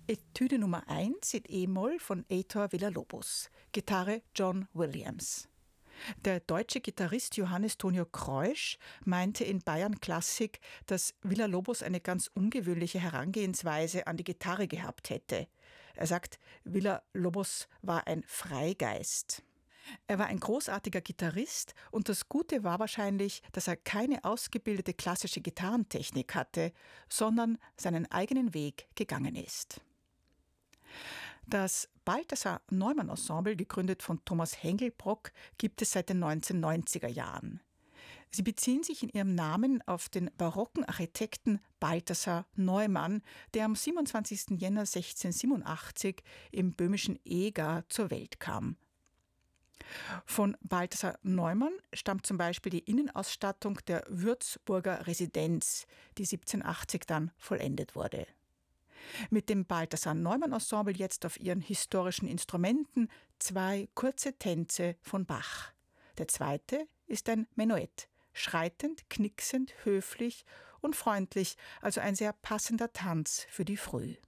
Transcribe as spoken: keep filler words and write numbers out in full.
Etüde Nummer eins in E-Moll von Heitor Villa-Lobos. Gitarre John Williams. Der deutsche Gitarrist Johannes Tonio Kreusch meinte in Bayern Klassik, dass Villa-Lobos eine ganz ungewöhnliche Herangehensweise an die Gitarre gehabt hätte. Er sagt, Villa-Lobos war ein Freigeist. Er war ein großartiger Gitarrist und das Gute war wahrscheinlich, dass er keine ausgebildete klassische Gitarrentechnik hatte, sondern seinen eigenen Weg gegangen ist. Das Balthasar Neumann Ensemble, gegründet von Thomas Hengelbrock, gibt es seit den neunzehnhundertneunziger Jahren. Sie beziehen sich in ihrem Namen auf den barocken Architekten Balthasar Neumann, der am siebenundzwanzigsten Jänner sechzehnhundertsiebenundachtzig im böhmischen Eger zur Welt kam. Von Balthasar Neumann stammt zum Beispiel die Innenausstattung der Würzburger Residenz, die siebzehnhundertachtzig dann vollendet wurde. Mit dem Balthasar Neumann Ensemble jetzt auf ihren historischen Instrumenten zwei kurze Tänze von Bach. Der zweite ist ein Menuett, schreitend, knicksend, höflich und freundlich, also ein sehr passender Tanz für die Früh.